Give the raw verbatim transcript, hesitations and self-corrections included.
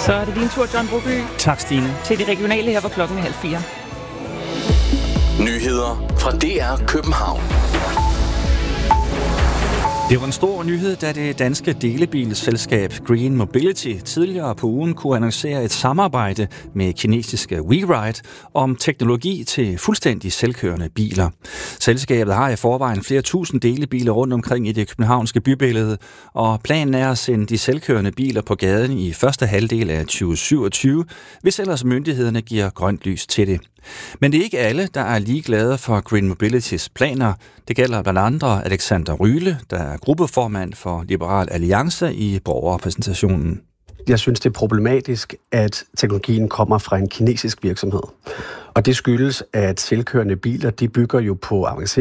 Så er det din tur, John Broby. Tak, Stine. Til de regionale her, hvor klokken er halv fire. Nyheder fra D R København. Det var en stor nyhed, da det danske delebilselskab Green Mobility tidligere på ugen kunne annoncere et samarbejde med kinesiske WeRide om teknologi til fuldstændig selvkørende biler. Selskabet har i forvejen flere tusind delebiler rundt omkring i det københavnske bybillede, og planen er at sende de selvkørende biler på gaden i første halvdel af tyve syvogtyve, hvis ellers myndighederne giver grønt lys til det. Men det er ikke alle, der er lige glade for Green Mobilitys planer. Det gælder blandt andre Alexander Ryle, der er gruppeformand for Liberal Alliance i borgerrepræsentationen. Jeg synes, det er problematisk, at teknologien kommer fra en kinesisk virksomhed. Og det skyldes, at selvkørende biler, de bygger jo på avanceret